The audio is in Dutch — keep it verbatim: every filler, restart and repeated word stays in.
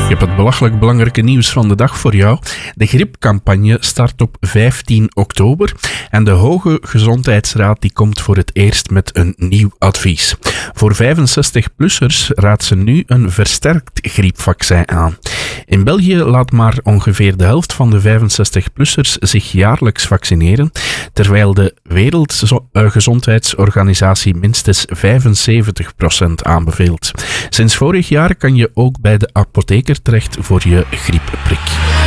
Ik heb het belachelijk belangrijke nieuws van de dag voor jou. De griepcampagne start op vijftien oktober en de Hoge Gezondheidsraad die komt voor het eerst met een nieuw advies. Voor vijfenzestig-plussers raadt ze nu een versterkt griepvaccin aan. In België laat maar ongeveer de helft van de vijfenzestig-plussers zich jaarlijks vaccineren, terwijl de Wereldgezondheidsorganisatie minstens vijfenzeventig procent aanbeveelt. Sinds vorig jaar kan je ook bij de apotheker terecht voor je griepprik.